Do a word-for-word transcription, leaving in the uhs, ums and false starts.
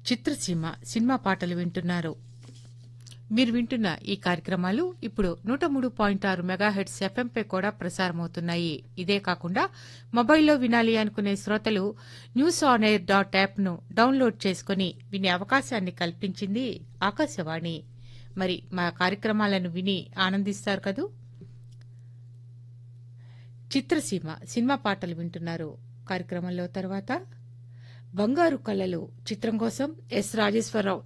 చిత్రసీమ cinema పాటలు వింటున్నారు. మీరు వింటున్న ఈ కార్యక్రమాలు ఇప్పుడు నూట మూడు పాయింట్ ఆరు మెగాహెర్ట్జ్ ఎఫ్ఎంపై కూడా ప్రసారమవుతున్నాయి. ఇదే కాకుండా మొబైల్లో వినాలి అనుకునే శ్రోతలు న్యూస్ ఆన్ ఎయిర్ డాట్ యాప్ను డౌన్లోడ్ చేసుకుని వినే అవకాశాన్ని కల్పించింది ఆకాశవాణి. మరి మా కార్యక్రమాలను విని ఆనందిస్తారు కదూ. చిత్రసీమ సినిమా పాటలు వింటున్నారు. కార్యక్రమంలో తర్వాత బంగారు కళలు చిత్రం కోసం ఎస్ రాజేశ్వరరావు